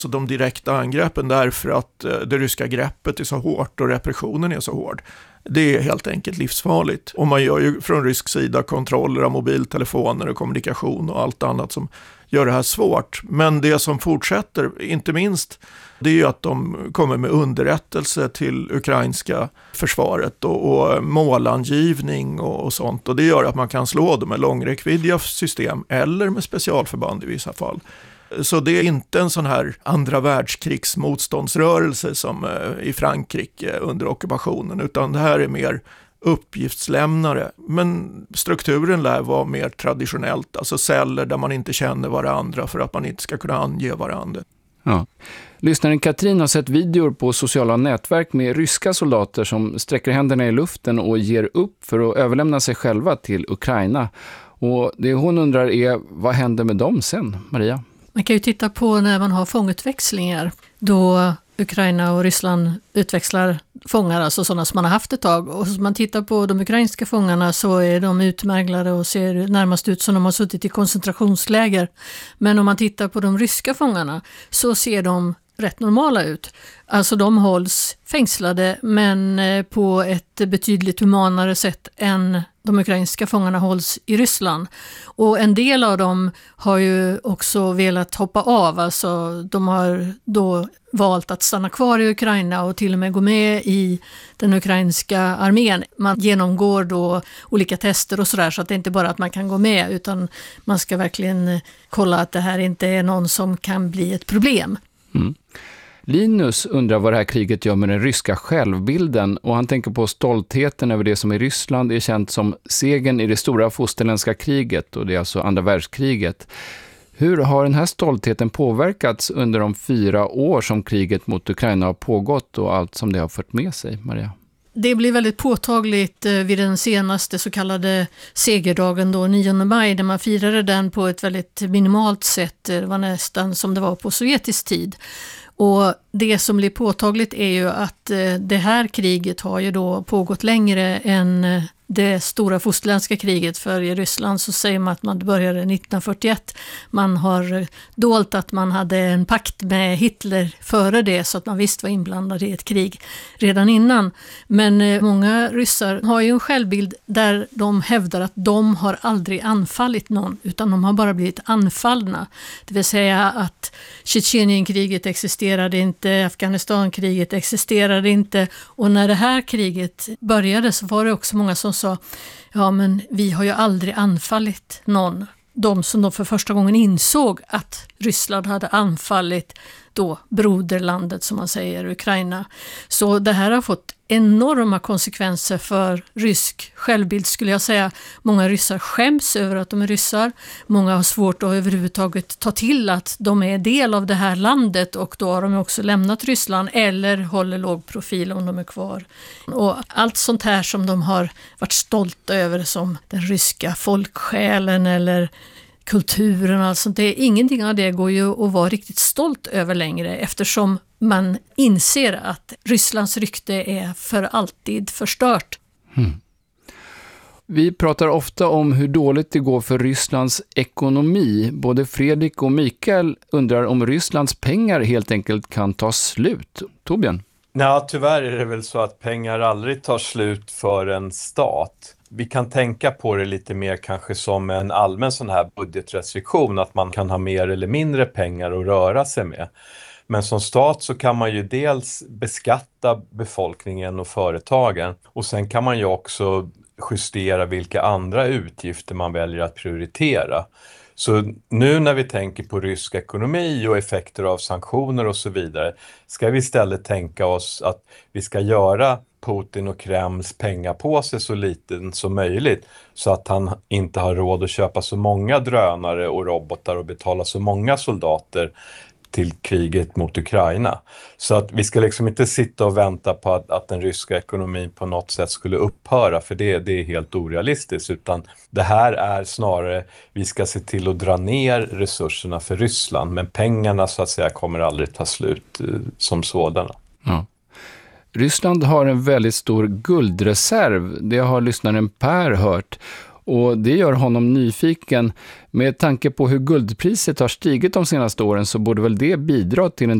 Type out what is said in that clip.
Så de direkta angreppen därför att det ryska greppet är så hårt och repressionen är så hård. Det är helt enkelt livsfarligt. Och man gör ju från rysk sida kontroller av mobiltelefoner och kommunikation och allt annat som gör det här svårt. Men det som fortsätter, inte minst, det är ju att de kommer med underrättelse till ukrainska försvaret och målangivning och sånt. Och det gör att man kan slå dem med långräckviddiga system eller med specialförband i vissa fall. Så det är inte en sån här andra världskrigsmotståndsrörelse som i Frankrike under ockupationen, utan det här är mer uppgiftslämnare. Men strukturen lär vara mer traditionellt, alltså celler där man inte känner varandra för att man inte ska kunna ange varandra. Ja. Lyssnaren Katrin har sett videor på sociala nätverk med ryska soldater som sträcker händerna i luften och ger upp för att överlämna sig själva till Ukraina. Och det hon undrar är, vad händer med dem sen, Maria? Man kan ju titta på när man har fångutväxlingar då Ukraina och Ryssland utväxlar fångar, alltså sådana som man har haft ett tag. Och om man tittar på de ukrainska fångarna så är de utmärglade och ser närmast ut som de har suttit i koncentrationsläger. Men om man tittar på de ryska fångarna så ser de rätt normala ut. Alltså de hålls fängslade men på ett betydligt humanare sätt än de ukrainska fångarna hålls i Ryssland. Och en del av dem har ju också velat hoppa av. Alltså de har då valt att stanna kvar i Ukraina och till och med gå med i den ukrainska armén. Man genomgår då olika tester och sådär, så att det inte bara att man kan gå med, utan man ska verkligen kolla att det här inte är någon som kan bli ett problem. Mm. Linus undrar vad det här kriget gör med den ryska självbilden, och han tänker på stoltheten över det som i Ryssland är känt som segern i det stora fosterländska kriget, och det är alltså andra världskriget. Hur har den här stoltheten påverkats under de 4 år som kriget mot Ukraina har pågått och allt som det har fört med sig, Maria? Det blir väldigt påtagligt vid den senaste så kallade segerdagen då, 9 maj, där man firade den på ett väldigt minimalt sätt. Det var nästan som det var på sovjetisk tid. Och det som blir påtagligt är ju att det här kriget har ju då pågått längre än det stora fosterländska kriget. För i Ryssland så säger man att man började 1941. Man har dolt att man hade en pakt med Hitler före det, så att man visst var inblandad i ett krig redan innan. Men många ryssar har ju en självbild där de hävdar att de har aldrig anfallit någon, utan de har bara blivit anfallna. Det vill säga att Tjetjenienkriget existerade inte, Afghanistankriget existerade inte, och när det här kriget började så var det också många som sa, ja men vi har ju aldrig anfallit någon. De som då för första gången insåg att Ryssland hade anfallit då broderlandet, som man säger, Ukraina. Så det här har fått enorma konsekvenser för rysk självbild, skulle jag säga. Många ryssar skäms över att de är ryssar. Många har svårt att överhuvudtaget ta till att de är del av det här landet, och då har de också lämnat Ryssland eller håller låg profil om de är kvar. Och allt sånt här som de har varit stolta över, som den ryska folksjälen eller kulturen, alltså det, ingenting av det går ju att vara riktigt stolt över längre, eftersom man inser att Rysslands rykte är för alltid förstört. Vi pratar ofta om hur dåligt det går för Rysslands ekonomi. Både Fredrik och Mikael undrar om Rysslands pengar helt enkelt kan ta slut. Torbjörn? Nej, tyvärr är det väl så att pengar aldrig tar slut för en stat. Vi kan tänka på det lite mer kanske som en allmän sån här budgetrestriktion, att man kan ha mer eller mindre pengar att röra sig med. Men som stat så kan man ju dels beskatta befolkningen och företagen, och sen kan man ju också justera vilka andra utgifter man väljer att prioritera. Så nu när vi tänker på rysk ekonomi och effekter av sanktioner och så vidare, ska vi istället tänka oss att vi ska göra Putin och Kremls pengapåse så liten som möjligt, så att han inte har råd att köpa så många drönare och robotar och betala så många soldater till kriget mot Ukraina. Så att vi ska liksom inte sitta och vänta på att den ryska ekonomin på något sätt skulle upphöra, för det är helt orealistiskt, utan det här är snarare, vi ska se till att dra ner resurserna för Ryssland, men pengarna så att säga kommer aldrig ta slut som sådana. Ja. Ryssland har en väldigt stor guldreserv, det har lyssnaren Per hört. Och det gör honom nyfiken. Med tanke på hur guldpriset har stigit de senaste åren så borde väl det bidra till en